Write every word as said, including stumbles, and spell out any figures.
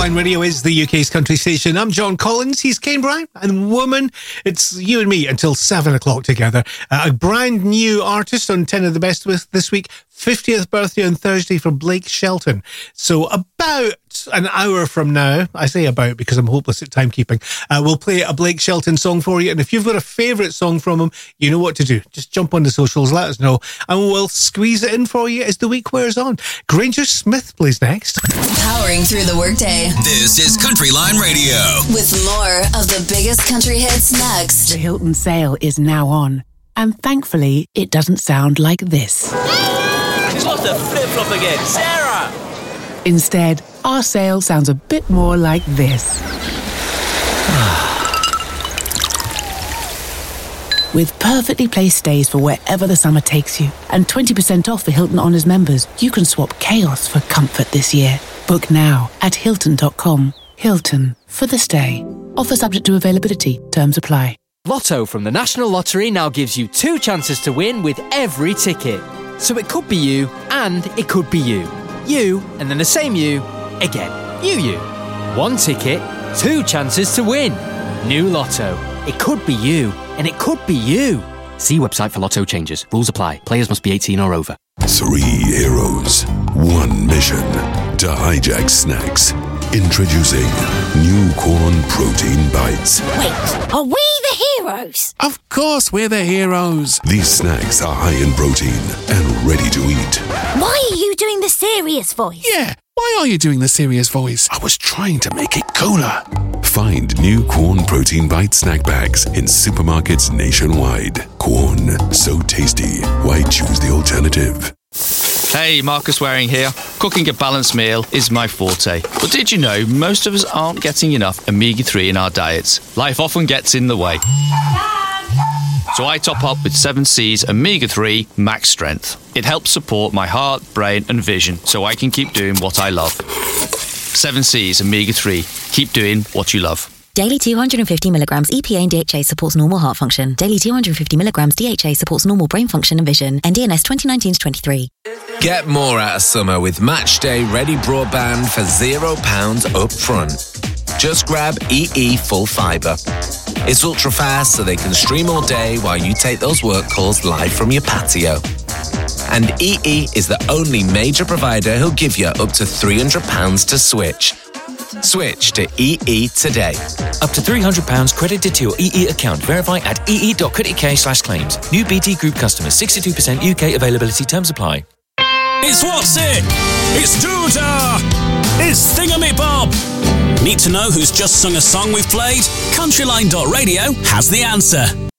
Line Radio is the U K's country station. I'm John Collins, he's Kane Brown, and Woman, it's you and me until seven o'clock together. Uh, a brand new artist on ten of the Best with this week, fiftieth birthday on Thursday for Blake Shelton. So about an hour from now, I say about because I'm hopeless at timekeeping, uh, we'll play a Blake Shelton song for you. And if you've got a favourite song from him, you know what to do. Just jump on the socials, let us know, and we'll squeeze it in for you as the week wears on. Granger Smith plays next. Powering through the workday. This is Country Line Radio. With more of the biggest country hits next. The Hilton sale is now on. And thankfully, it doesn't sound like this. She's lost her flip-flop again. Sarah! Instead, our sale sounds a bit more like this. With perfectly placed stays for wherever the summer takes you, and twenty percent off for Hilton Honors members, you can swap chaos for comfort this year. Book now at Hilton dot com. Hilton, for the stay. Offer subject to availability. Terms apply. Lotto from the National Lottery now gives you two chances to win with every ticket. So it could be you, and it could be you. You, and then the same you, again. You, you. One ticket, two chances to win. New Lotto. It could be you, and it could be you. See website for Lotto changes. Rules apply. Players must be eighteen or over. Three heroes, one mission to hijack snacks. Introducing new Corn Protein Bites. Wait, are we the heroes? Of course we're the heroes. These snacks are high in protein and ready to eat. Why are you doing the serious voice? Yeah, why are you doing the serious voice? I was trying to make it cooler. Find new Corn Protein Bite snack bags in supermarkets nationwide. Corn, so tasty. Why choose the alternative? Hey, Marcus Waring here. Cooking a balanced meal is my forte. But did you know most of us aren't getting enough omega three in our diets? Life often gets in the way. So I top up with seven C's Omega three Max Strength. It helps support my heart, brain and vision so I can keep doing what I love. seven C's Omega three. Keep doing what you love. Daily two hundred fifty milligrams E P A and D H A supports normal heart function. Daily two hundred fifty milligrams D H A supports normal brain function and vision. N D N S twenty nineteen to twenty-three. Get more out of summer with Matchday Ready Broadband for zero pounds up front. Just grab E E Full Fibre. It's ultra fast so they can stream all day while you take those work calls live from your patio. And E E is the only major provider who'll give you up to three hundred pounds to switch. Switch to E E today. Up to three hundred pounds credited to your E E account. Verify at ee.co.uk slash claims. New B T Group customers. sixty-two percent U K availability. Terms apply. It's What's It? It's Doodah! It's Thingamabob! Need to know who's just sung a song we've played? Countryline dot radio has the answer.